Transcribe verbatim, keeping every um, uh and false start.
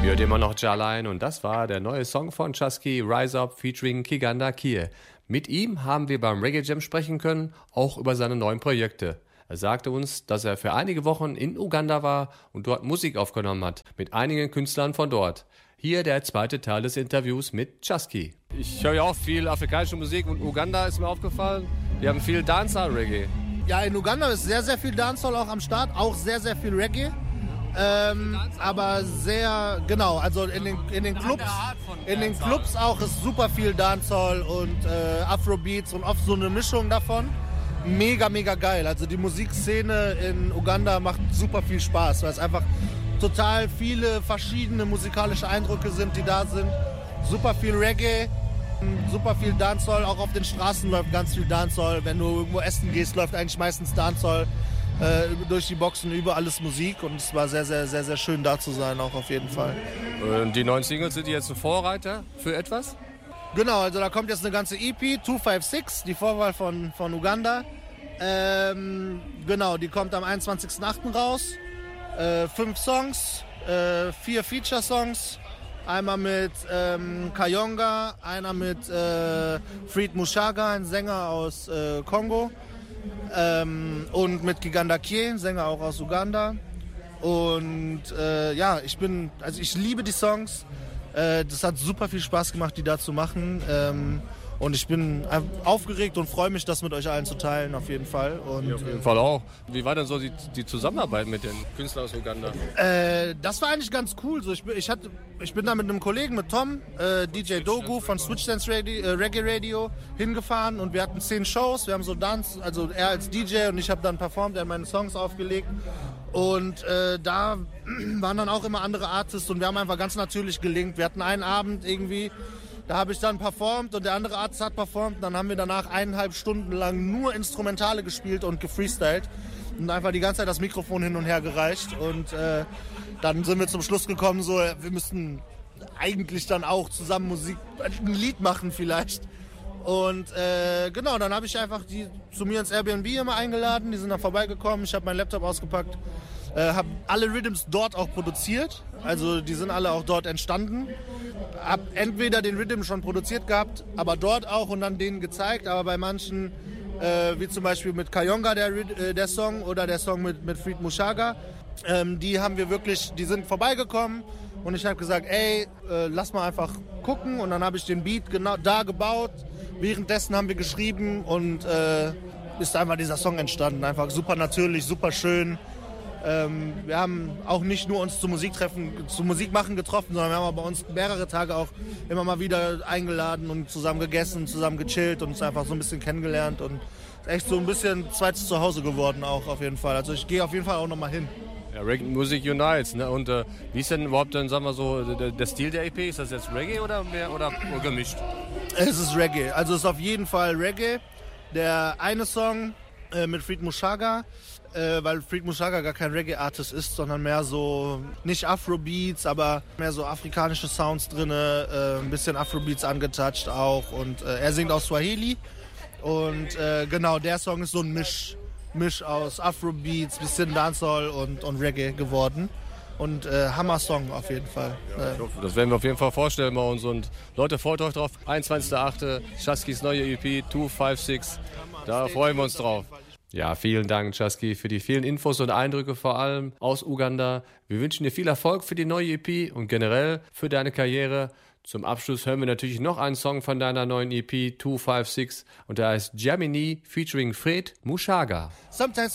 Hört immer noch Jalain und das war der neue Song von Chasky, Rise Up featuring Kiganda Kie. Mit ihm haben wir beim Reggae Jam sprechen können, auch über seine neuen Projekte. Er sagte uns, dass er für einige Wochen in Uganda war und dort Musik aufgenommen hat, mit einigen Künstlern von dort. Hier der zweite Teil des Interviews mit Chasky. Ich höre ja auch viel afrikanische Musik und Uganda ist mir aufgefallen. Die haben viel Dancehall-Reggae. Ja, in Uganda ist sehr, sehr viel Dancehall auch am Start, auch sehr, sehr viel Reggae. Ähm, aber sehr, genau, also in den, in den Clubs, in den Clubs auch ist super viel Dancehall und äh, Afrobeats und oft so eine Mischung davon. Mega, mega geil. Also die Musikszene in Uganda macht super viel Spaß, weil es einfach total viele verschiedene musikalische Eindrücke sind, die da sind. Super viel Reggae, super viel Dancehall, auch auf den Straßen läuft ganz viel Dancehall. Wenn du irgendwo essen gehst, läuft eigentlich meistens Dancehall. Äh, durch die Boxen, über alles Musik und es war sehr, sehr, sehr, sehr schön da zu sein, auch auf jeden Fall. Und die neuen Singles, sind die jetzt ein Vorreiter für etwas? Genau, also da kommt jetzt eine ganze E P, zwei fünf sechs, die Vorwahl von, von Uganda. Ähm, genau, die kommt am einundzwanzigsten achten raus. Äh, fünf Songs, äh, vier Feature-Songs. Einmal mit ähm, Kayonga, einer mit äh, Fried Mushaga, ein Sänger aus äh, Kongo. Ähm, und mit Kiganda Kie, Sänger auch aus Uganda. Und äh, ja, ich bin, also ich liebe die Songs. Äh, das hat super viel Spaß gemacht, die da zu machen. Ähm, und ich bin aufgeregt und freue mich, das mit euch allen zu teilen, auf jeden Fall. Und, ja, auf jeden Fall auch. Wie war denn so die, die Zusammenarbeit mit den Künstlern aus Uganda? Äh, das war eigentlich ganz cool. So, ich, ich, hatte, ich bin da mit einem Kollegen, mit Tom, äh, D J Dogu von Switch Dance Radio, äh, Reggae Radio, hingefahren und wir hatten zehn Shows. Wir haben so Dance, also er als D J und ich habe dann performt, er hat meine Songs aufgelegt. Und äh, da waren dann auch immer andere Artists und wir haben einfach ganz natürlich gelinkt. Wir hatten einen Abend irgendwie, da habe ich dann performt und der andere Artist hat performt. Dann haben wir danach eineinhalb Stunden lang nur Instrumentale gespielt und gefreestylt und einfach die ganze Zeit das Mikrofon hin und her gereicht. Und äh, dann sind wir zum Schluss gekommen, so wir müssten eigentlich dann auch zusammen Musik, ein Lied machen vielleicht. Und äh, genau, dann habe ich einfach die zu mir ins Airbnb immer eingeladen. Die sind dann vorbeigekommen. Ich habe meinen Laptop ausgepackt, äh, habe alle Rhythms dort auch produziert. Also die sind alle auch dort entstanden. Hab entweder den Rhythm schon produziert gehabt, aber dort auch und dann denen gezeigt. Aber bei manchen, äh, wie zum Beispiel mit Kayonga der, äh, der Song oder der Song mit, mit Fried Mushaga, ähm, die haben wir wirklich, die sind vorbeigekommen. Und ich habe gesagt, ey, äh, lass mal einfach gucken. Und dann habe ich den Beat genau da gebaut. Währenddessen haben wir geschrieben und äh, ist einfach dieser Song entstanden. Einfach super natürlich, super schön. Ähm, wir haben auch nicht nur uns zu Musiktreffen, zu Musikmachen getroffen, sondern wir haben bei uns mehrere Tage auch immer mal wieder eingeladen und zusammen gegessen, zusammen gechillt und uns einfach so ein bisschen kennengelernt. Und ist echt so ein bisschen zweites Zuhause geworden auch auf jeden Fall. Also ich gehe auf jeden Fall auch nochmal hin. Ja, Reggae Music Unites, ne? Und äh, wie ist denn überhaupt dann, sagen wir so, der, der Stil der E P? Ist das jetzt Reggae oder mehr oder gemischt? Es ist Reggae, also es ist auf jeden Fall Reggae. Der eine Song äh, mit Fried Mushaga, äh, weil Fried Mushaga gar kein Reggae-Artist ist, sondern mehr so, nicht Afrobeats, aber mehr so afrikanische Sounds drin, äh, ein bisschen Afrobeats angetoucht auch. Und äh, er singt aus Swahili. Und äh, genau, der Song ist so ein Misch. Misch aus Afrobeats, bisschen Dancehall und, und Reggae geworden. Und äh, Hammer-Song auf jeden Fall. Ja, ich hoffe, das werden wir auf jeden Fall vorstellen bei uns. Und Leute, freut euch drauf. einundzwanzigster achte Chaskys neue E P, zwei fünf sechs. Da freuen wir uns drauf. Ja, vielen Dank, Chasky, für die vielen Infos und Eindrücke, vor allem aus Uganda. Wir wünschen dir viel Erfolg für die neue E P und generell für deine Karriere. Zum Abschluss hören wir natürlich noch einen Song von deiner neuen E P, zwei fünf sechs, und der heißt Gemini featuring Fried Mushaga. Sometimes